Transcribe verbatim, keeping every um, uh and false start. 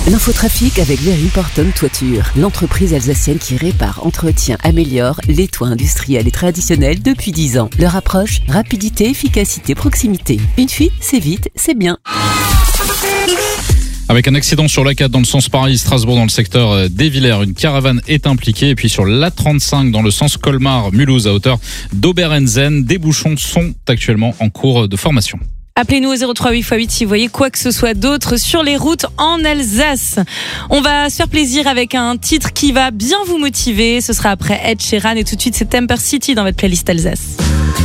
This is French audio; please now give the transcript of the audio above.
L'infotrafic avec Very Important Toiture, l'entreprise alsacienne qui répare, entretient, améliore les toits industriels et traditionnels depuis dix ans. Leur approche, rapidité, efficacité, proximité. Une fuite, c'est vite, c'est bien. Avec un accident sur l'A quatre dans le sens Paris-Strasbourg dans le secteur d'Evillers, une caravane est impliquée. Et puis sur l'A trente-cinq dans le sens Colmar-Mulhouse à hauteur d'Oberenzen, des bouchons sont actuellement en cours de formation. Appelez-nous au zéro trois huit fois huit si vous voyez quoi que ce soit d'autre sur les routes en Alsace. On va se faire plaisir avec un titre qui va bien vous motiver. Ce sera après Ed Sheeran et tout de suite c'est Temper City dans votre playlist Alsace.